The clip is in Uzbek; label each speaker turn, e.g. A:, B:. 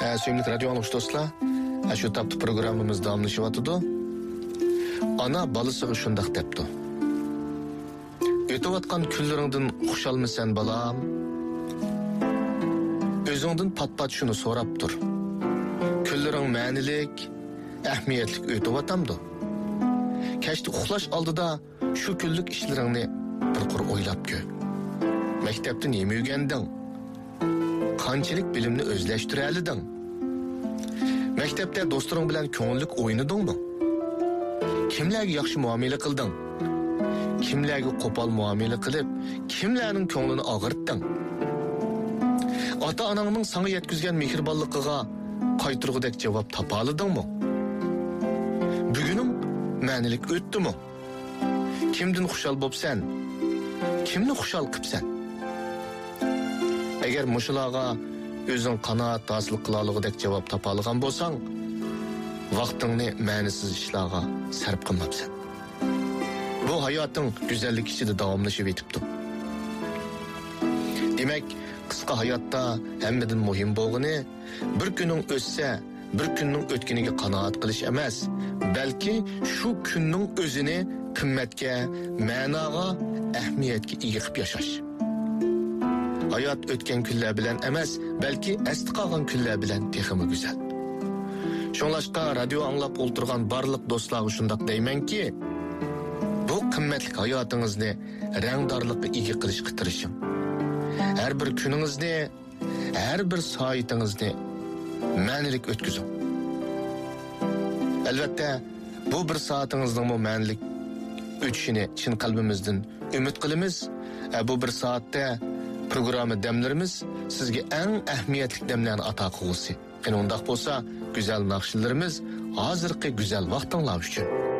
A: Sevimli radyo anlıqçı dostlar, şu taptı programımız davamlaşıvatıdı. Ana balısığı şundaq depti. Ötüvatkan küllerinden xuşalmısan balam? Özüңдün pat-pat şunu sorap dur. Küllerin мәnilik, әхмиетlik ötüvatamdı. Keşti uxlaş aldıda şu küllük işlerini bir qur oylap kö. Mektepte nemi öğendin? Qanchalik bilimni özleştirəlidin? Mektepte dostlarың bilen köңüllik oynadın mı? Kimlerge yaxşı muamele kıldın? Kimlerge qopal muamele kılıp, kimlerinin köңlünü ağırttın? Ata-anаңның sana yetkizgen mehribanlıqıga qaytırgıdek cevap tapalıdın mı? Bugünün мәnilik öttü mü? Kimdin xuşal bopsan? Kimni xuşal qıpsan? Eğer muşulağa özün qanaat hasıl qılalıqıdek cevap tapalıgan bolsan, vaqtыңni мәnisiz işlağa sərp qılmapsan. Bu hayatın güzellik içinde davamlaşıp etipti. Demek, qısqa hayatda hemmedin muhim bolğunu, bir günün ötse, bir günün ötkeniga qanaat qilish emas, balki şu günün özünü qimmatga, ma'noga, ahamiyatga ega qilib yashash. Hayat ötken kunlar bilan emas, balki esti qolgan kunlar bilan texmi güzel. Şoňlaşqa radio anglap olturgan barlık dostlarga şundaq deymenki, bu qimmatli hayotingizni rangdorlikka ega qilishga tirishing. Her bir gününüzni, her bir soatingizni ma'nilik ötküzün. Elbette bu bir soatingizning bu ma'nilik ötüşini chin qalbimizdan umid qilamiz. Bu bir soatda programma demlerimiz sizge en ahamiyetli demlerini ata qilg'usi. Qani undaq bo'lsa, güzel naqshlarimiz hozirgi güzel vaqtinglar uchun.